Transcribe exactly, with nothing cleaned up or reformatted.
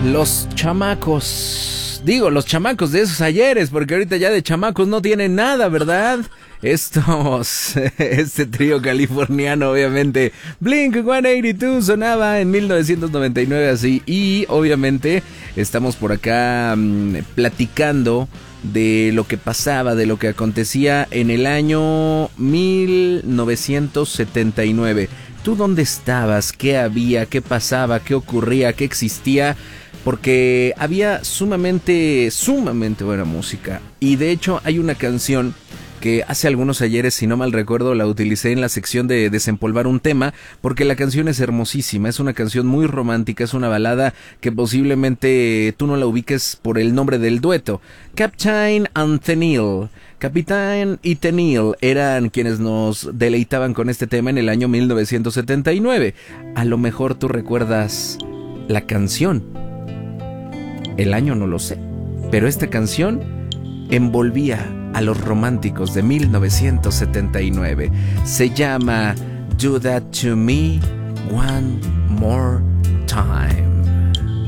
Los chamacos, digo, los chamacos de esos ayeres, porque ahorita ya de chamacos no tienen nada, ¿verdad? Estos, este trío californiano, obviamente, Blink ciento ochenta y dos sonaba en mil novecientos noventa y nueve así, y obviamente estamos por acá mmm, platicando de lo que pasaba, de lo que acontecía en el año mil novecientos setenta y nueve. ¿Tú dónde estabas? ¿Qué había? ¿Qué pasaba? ¿Qué ocurría? ¿Qué existía? Porque había sumamente, sumamente buena música. Y de hecho hay una canción que hace algunos ayeres, si no mal recuerdo, la utilicé en la sección de desempolvar un tema, porque la canción es hermosísima, es una canción muy romántica, es una balada que posiblemente tú no la ubiques por el nombre del dueto. Captain and Tennille. Capitán y Tennille eran quienes nos deleitaban con este tema en el año mil novecientos setenta y nueve. A lo mejor tú recuerdas la canción. El año no lo sé, pero esta canción envolvía a los románticos de mil novecientos setenta y nueve. Se llama Do That To Me One More Time.